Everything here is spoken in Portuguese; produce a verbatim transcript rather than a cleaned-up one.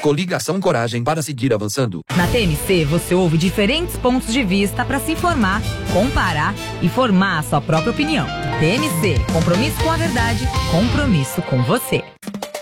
Coligação Coragem para seguir avançando. Na T M C, você ouve diferentes pontos de vista para se informar, comparar e formar a sua própria opinião. T M C, compromisso com a verdade, compromisso com você.